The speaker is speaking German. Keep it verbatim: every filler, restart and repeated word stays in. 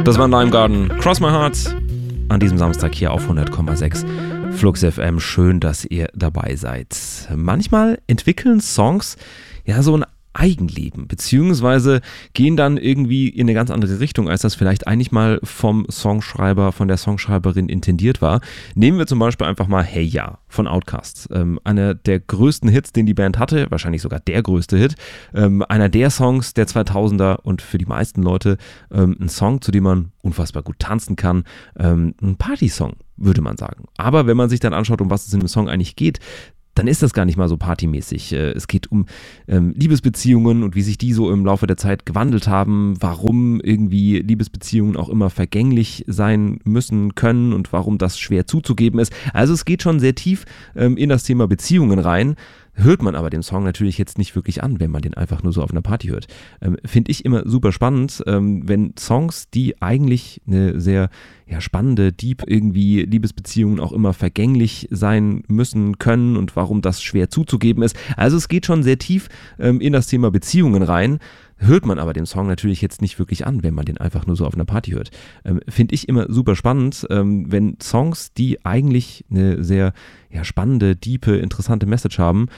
Das war Lime Garden, Cross My Heart, an diesem Samstag hier auf hundert Komma sechs Flux F M. Schön, dass ihr dabei seid. Manchmal entwickeln Songs ja so ein Eigenleben, beziehungsweise gehen dann irgendwie in eine ganz andere Richtung, als das vielleicht eigentlich mal vom Songschreiber, von der Songschreiberin intendiert war. Nehmen wir zum Beispiel einfach mal Hey Ya von Outkast. Ähm, einer der größten Hits, den die Band hatte, wahrscheinlich sogar der größte Hit. Ähm, einer der Songs der zweitausender und für die meisten Leute ähm, ein Song, zu dem man unfassbar gut tanzen kann. Ähm, ein Partysong, würde man sagen. Aber wenn man sich dann anschaut, um was es in dem Song eigentlich geht, dann ist das gar nicht mal so partymäßig. Es geht um ähm, Liebesbeziehungen und wie sich die so im Laufe der Zeit gewandelt haben, warum irgendwie Liebesbeziehungen auch immer vergänglich sein müssen können und warum das schwer zuzugeben ist. Also es geht schon sehr tief ähm, in das Thema Beziehungen rein. Hört man aber den Song natürlich jetzt nicht wirklich an, wenn man den einfach nur so auf einer Party hört. Ähm, Finde ich immer super spannend, ähm, wenn Songs, die eigentlich eine sehr ja, spannende, deep irgendwie Liebesbeziehungen auch immer vergänglich sein müssen können und warum das schwer zuzugeben ist. Also es geht schon sehr tief ähm, in das Thema Beziehungen rein. Hört man aber den Song natürlich jetzt nicht wirklich an, wenn man den einfach nur so auf einer Party hört. Ähm, Finde ich immer super spannend, ähm, wenn Songs, die eigentlich eine sehr ja, spannende, diepe, interessante Message haben,